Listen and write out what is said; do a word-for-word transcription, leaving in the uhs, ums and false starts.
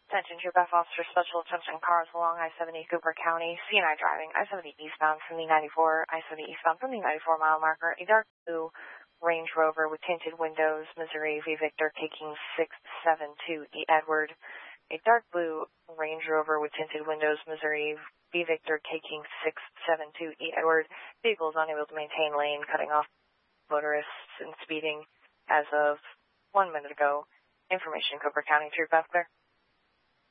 Attention to Beth Officer Special Attention cars along I seventy Cooper County, C and I driving, I seventy eastbound from the ninety-four, I seventy eastbound from the ninety-four mile marker, a dark blue Range Rover with tinted windows, Missouri V Victor taking six seven two E Edward. A dark blue Range Rover with tinted windows, Missouri V Victor taking six seven two E Edward. Vehicle is unable to maintain lane, cutting off motorists and speeding as of one minute ago. Information, Cooper County, True Beth Clear.